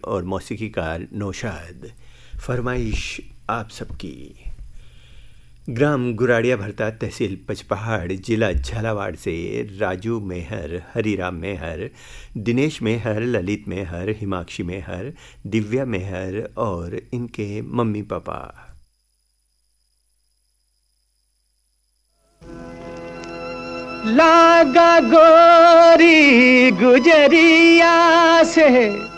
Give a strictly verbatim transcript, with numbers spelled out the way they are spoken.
और मौसीकीकार नौशाद। फरमाइश आप सबकी। ग्राम गुराड़िया भरता, तहसील पचपहाड़, जिला झालावाड़ से राजू मेहर, हरीराम मेहर, दिनेश मेहर, ललित मेहर, हिमाक्षी मेहर, दिव्या मेहर और इनके मम्मी पापा। लागा गोरी गुजरिया से